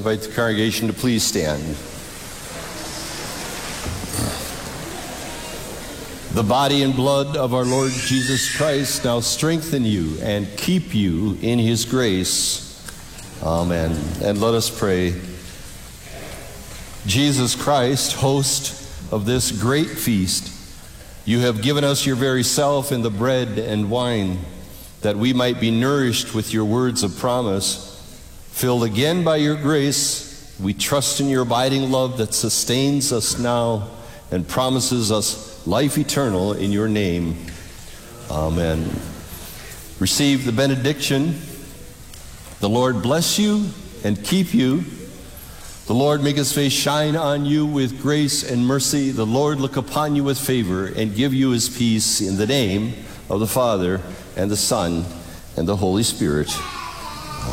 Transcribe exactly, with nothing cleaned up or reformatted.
invite the congregation to please stand. The body and blood of our Lord Jesus Christ now strengthen you and keep you in his grace. Amen. And let us pray. Jesus Christ, host of this great feast, you have given us your very self in the bread and wine, that we might be nourished with your words of promise. Filled again by your grace, we trust in your abiding love that sustains us now and promises us life eternal in your name. Amen. Receive the benediction. The Lord bless you and keep you. The Lord make his face shine on you with grace and mercy. The Lord look upon you with favor and give you his peace, in the name of the Father and the Son and the Holy Spirit.